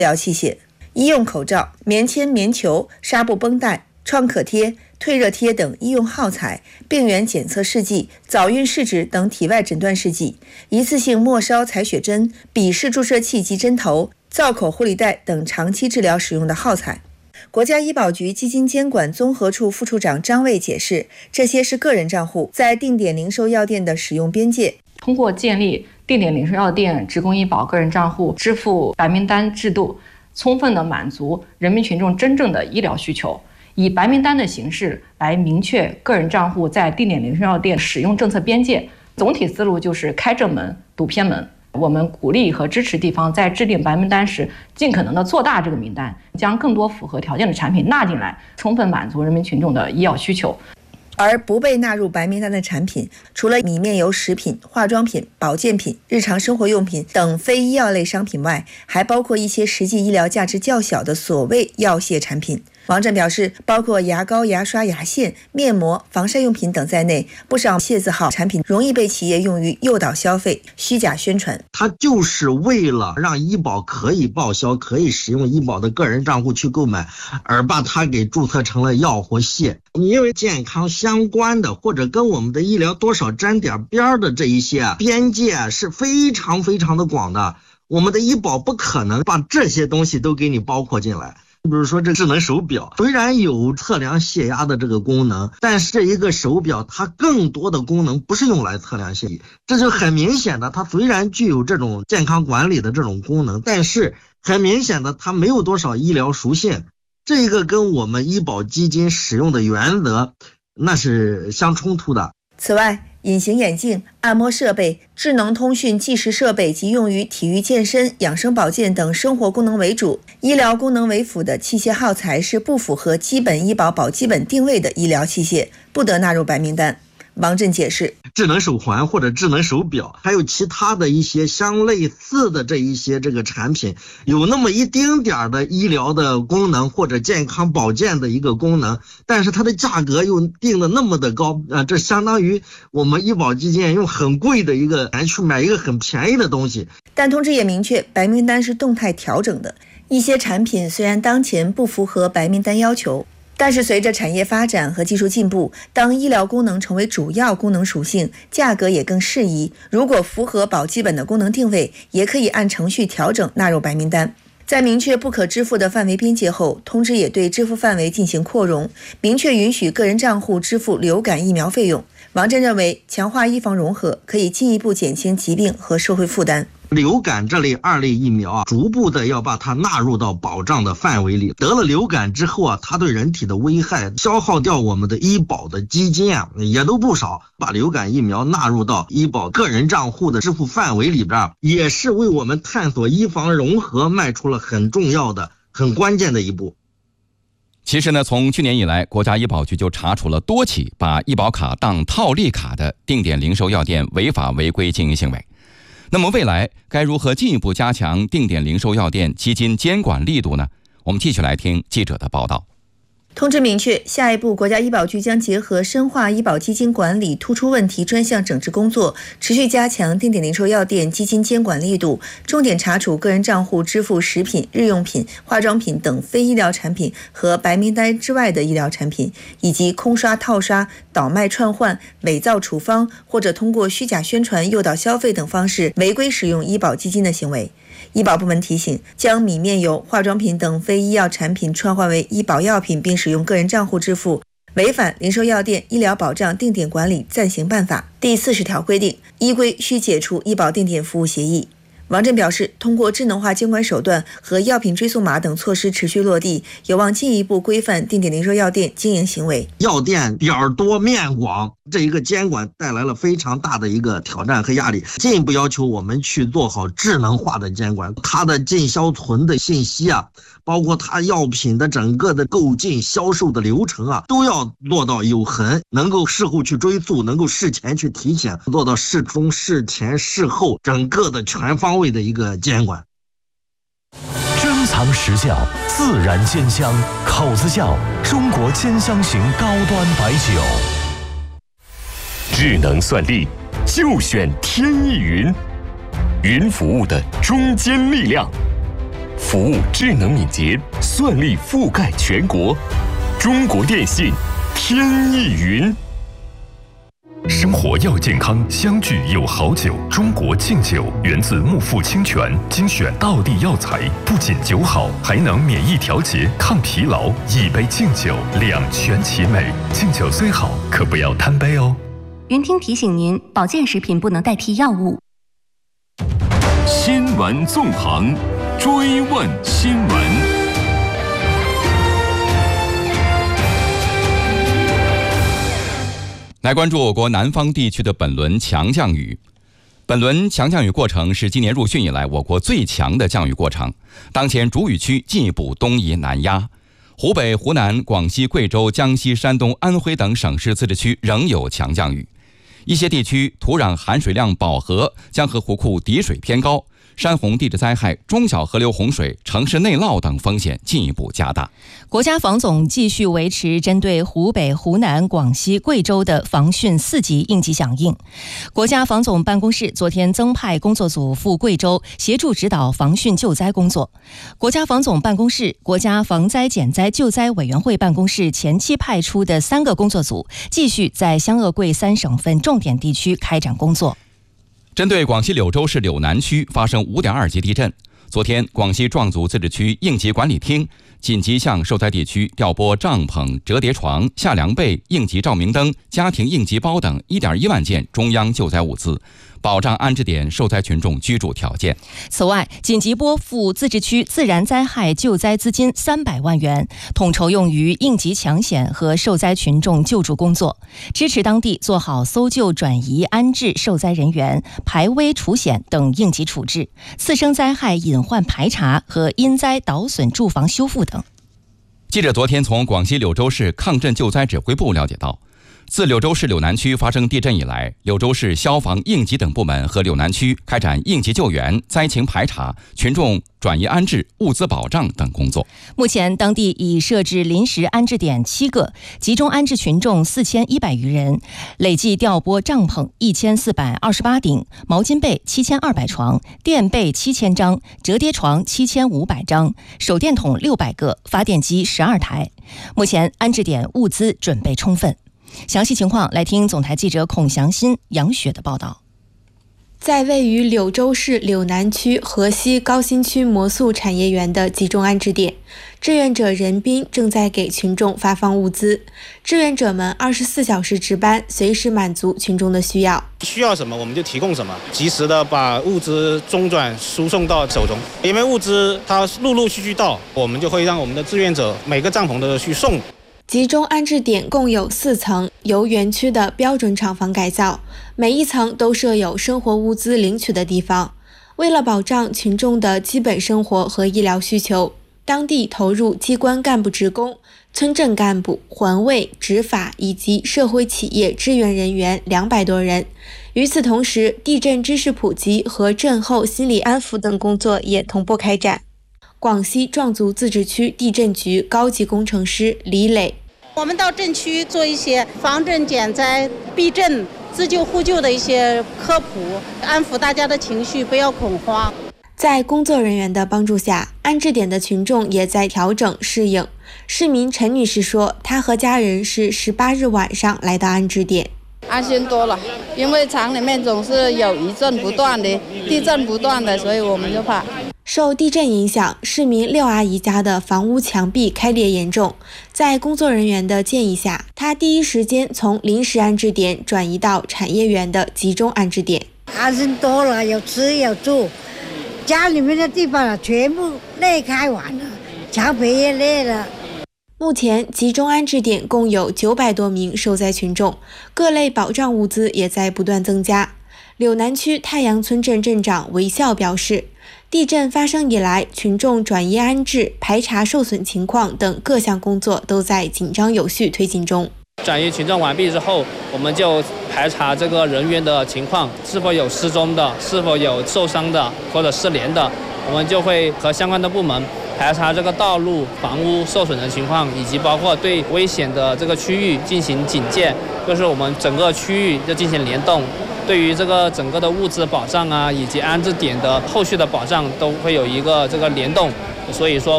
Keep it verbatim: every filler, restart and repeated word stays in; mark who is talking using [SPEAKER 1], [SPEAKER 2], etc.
[SPEAKER 1] 疗器械、医用口罩、棉签、棉球、纱布绷带、创可贴、退热贴等医用耗材、病原检测试剂、早孕试纸等体外诊断试剂、一次性末梢采血针、笔式注射器及针头、造口护理带等长期治疗使用的耗材。国家医保局基金监管综合处副处长张卫解释，这些是个人账户在定点零售药店的使用边界。
[SPEAKER 2] 通过建立定点零售药店职工医保个人账户支付白名单制度，充分地满足人民群众真正的医疗需求，以白名单的形式来明确个人账户在定点零售药店使用政策边界。总体思路就是开正门堵偏门。我们鼓励和支持地方在制定白名单时，尽可能的做大这个名单，将更多符合条件的产品纳进来，充分满足人民群众的医药需求。
[SPEAKER 1] 而不被纳入白名单的产品，除了米面油食品、化妆品、保健品、日常生活用品等非医药类商品外，还包括一些实际医疗价值较小的所谓药械产品。王震表示，包括牙膏、牙刷、牙线、面膜、防晒用品等在内，不少械字号产品容易被企业用于诱导消费、虚假宣传。
[SPEAKER 3] 它就是为了让医保可以报销、可以使用医保的个人账户去购买，而把它给注册成了药或械。因为健康相关的或者跟我们的医疗多少沾点边的这一些边界是非常非常的广的，我们的医保不可能把这些东西都给你包括进来。比如说这智能手表虽然有测量血压的这个功能，但是这一个手表它更多的功能不是用来测量血压，这就很明显的，它虽然具有这种健康管理的这种功能，但是很明显的它没有多少医疗属性，这个跟我们医保基金使用的原则那是相冲突的。
[SPEAKER 1] 此外，隐形眼镜、按摩设备、智能通讯计时设备及用于体育健身、养生保健等生活功能为主、医疗功能为辅的器械耗材是不符合基本医保保基本定位的医疗器械，不得纳入白名单。王震解释，
[SPEAKER 3] 智能手环或者智能手表还有其他的一些相类似的这一些这个产品，有那么一丁点的医疗的功能或者健康保健的一个功能，但是它的价格又定的那么的高啊，这相当于我们医保基金用很贵的一个钱去买一个很便宜的东西。
[SPEAKER 1] 但通知也明确，白名单是动态调整的，一些产品虽然当前不符合白名单要求，但是随着产业发展和技术进步，当医疗功能成为主要功能属性，价格也更适宜，如果符合保基本的功能定位，也可以按程序调整纳入白名单。在明确不可支付的范围边界后，通知也对支付范围进行扩容，明确允许个人账户支付流感疫苗费用。王震认为，强化医防融合可以进一步减轻疾病和社会负担。
[SPEAKER 3] 流感这类二类疫苗啊，逐步的要把它纳入到保障的范围里。得了流感之后啊，它对人体的危害消耗掉我们的医保的基金啊，也都不少。把流感疫苗纳入到医保个人账户的支付范围里边，也是为我们探索医防融合迈出了很重要的、很关键的一步。
[SPEAKER 4] 其实呢，从去年以来，国家医保局就查处了多起把医保卡当套利卡的定点零售药店违法违规经营行为。那么未来该如何进一步加强定点零售药店基金监管力度呢？我们继续来听记者的报道。
[SPEAKER 1] 通知明确，下一步国家医保局将结合深化医保基金管理突出问题专项整治工作，持续加强定点零售药店基金监管力度，重点查处个人账户支付食品、日用品、化妆品等非医疗产品和白名单之外的医疗产品，以及空刷、套刷、倒卖、串换、伪造处方或者通过虚假宣传诱导消费等方式违规使用医保基金的行为。医保部门提醒，将米面油、化妆品等非医药产品串换为医保药品并使用个人账户支付，违反《零售药店医疗保障定点管理暂行办法》第四十条规定，依规需解除医保定点服务协议。王震表示，通过智能化监管手段和药品追溯码等措施持续落地，有望进一步规范定点零售药店经营行为。
[SPEAKER 3] 药店点儿多面广，这一个监管带来了非常大的一个挑战和压力，进一步要求我们去做好智能化的监管，它的进销存的信息啊，包括它药品的整个的购进销售的流程啊，都要做到有痕，能够事后去追溯，能够事前去提醒，做到事中、事前、事后整个的全方位的一个监管。
[SPEAKER 5] 珍藏实窖，自然煎香，口子窖，中国煎香型高端白酒。智能算力，就选天翼云，云服务的中坚力量。
[SPEAKER 6] 服务智能敏捷，算力覆盖全国。中国电信，天意云。生活要健康，相聚有好酒。中国敬酒源自木富清泉，精选道地药材，不仅酒好，还能免疫调节、抗疲劳。一杯敬酒，两全其美。敬酒虽好，可不要贪杯哦。
[SPEAKER 7] 云听提醒您，保健食品不能代替药物。
[SPEAKER 6] 新闻纵横，追问新闻。
[SPEAKER 4] 来关注我国南方地区的本轮强降雨。本轮强降雨过程是今年入汛以来我国最强的降雨过程。当前主雨区进一步东移南压，湖北、湖南、广西、贵州、江西、山东、安徽等省市自治区仍有强降雨。一些地区土壤含水量饱和，江河湖库底水偏高，山洪地质灾害、中小河流洪水、城市内涝等风险进一步加大。
[SPEAKER 7] 国家防总继续维持针对湖北、湖南、广西、贵州的防汛四级应急响应。国家防总办公室昨天增派工作组赴贵州协助指导防汛救灾工作。国家防总办公室、国家防灾减灾救灾委员会办公室前期派出的三个工作组，继续在湘鄂贵三省份重点地区开展工作。
[SPEAKER 4] 针对广西柳州市柳南区发生 五点二 级地震，昨天广西壮族自治区应急管理厅紧急向受灾地区调拨帐篷、折叠床、夏凉被、应急照明灯、家庭应急包等 一点一万件中央救灾物资，保障安置点受灾群众居住条件。
[SPEAKER 7] 此外，紧急拨付自治区自然灾害救灾资金三百万元，统筹用于应急抢险和受灾群众救助工作，支持当地做好搜救、转移、安置受灾人员、排危除险等应急处置，次生灾害隐患排查和因灾倒损住房修复等。
[SPEAKER 4] 记者昨天从广西柳州市抗震救灾指挥部了解到，自柳州市柳南区发生地震以来，柳州市消防、应急等部门和柳南区开展应急救援、灾情排查、群众转移安置、物资保障等工作。
[SPEAKER 7] 目前，当地已设置临时安置点七个，集中安置群众四千一百余人，累计调拨帐篷一千四百二十八顶、毛巾被七千二百床、垫被七千张、折叠床七千五百张、手电筒六百个、发电机十二台。目前安置点物资准备充分。详细情况来听总台记者孔祥新、杨雪的报道。
[SPEAKER 8] 在位于柳州市柳南区河西高新区魔宿产业园的集中安置点，志愿者任斌正在给群众发放物资。志愿者们二十四小时值班，随时满足群众的需要。
[SPEAKER 9] 需要什么我们就提供什么，及时的把物资中转输送到手中。因为物资它陆陆续续到，我们就会让我们的志愿者每个帐篷都去送。
[SPEAKER 8] 集中安置点共有四层，由园区的标准厂房改造，每一层都设有生活物资领取的地方。为了保障群众的基本生活和医疗需求，当地投入机关干部职工、村镇干部、环卫、执法以及社会企业支援人员两百多人。与此同时，地震知识普及和震后心理安抚等工作也同步开展。广西壮族自治区地震局高级工程师李磊，
[SPEAKER 10] 我们到震区做一些防震减灾、避震、自救互救的一些科普，安抚大家的情绪，不要恐慌。
[SPEAKER 8] 在工作人员的帮助下，安置点的群众也在调整适应。市民陈女士说，她和家人是十八日晚上来到安置点，
[SPEAKER 11] 安心多了，因为厂里面总是有余震不断的，地震不断的，所以我们就怕。
[SPEAKER 8] 受地震影响，市民廖阿姨家的房屋墙壁开裂严重，在工作人员的建议下，她第一时间从临时安置点转移到产业园的集中安置点。
[SPEAKER 12] 安心多了，有吃有住，家里面的地方全部裂开完了，墙皮也裂了。
[SPEAKER 8] 目前集中安置点共有九百多名受灾群众，各类保障物资也在不断增加。柳南区太阳村镇镇长韦笑表示，地震发生以来，群众转移安置、排查受损情况等各项工作都在紧张有序推进中。
[SPEAKER 13] 转移群众完毕之后，我们就排查这个人员的情况，是否有失踪的，是否有受伤的或者失联的，我们就会和相关的部门排查这个道路、房屋受损的情况，以及包括对危险的这个区域进行警戒，就是我们整个区域就进行联动。对于这个整个的物资保障啊，以及安置点的后续的保障，都会有一个这个联动， 所以说